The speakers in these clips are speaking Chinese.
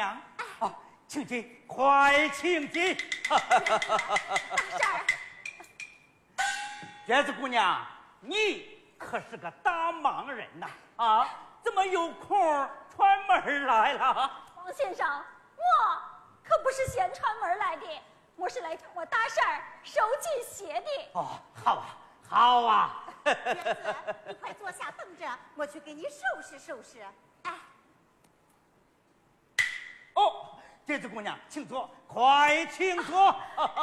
娘，哦，请进，快请进。 大婶， 娟子姑娘，你可是个大忙人呐！啊，怎么有空串门来了？ 王先生，我可不是先串门来的，我是来替我大婶收进鞋的。 哦，好啊，好啊。 娟子，你快坐下等着，我去给你收拾收拾。哎， 哦，娟子姑娘，请坐，快请坐。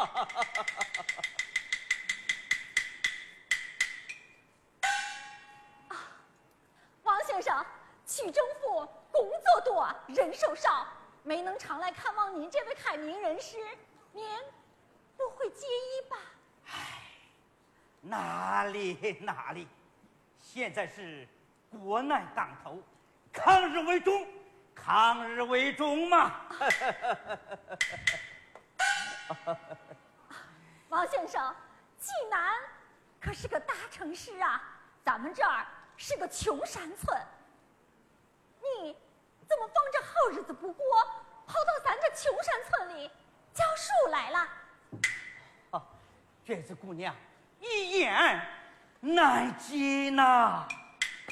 王先生，区政府工作多，人手少，没能常来看望您这位开明人士，您不会介意吧？ 哪里，现在是国难当头，抗日为重，抗日为重嘛。 王先生，济南可是个大城市啊，咱们这儿是个穷山村，你怎么放着好日子不过，跑到咱这穷山村里教书来了？ 娟子姑娘，一言难尽呐。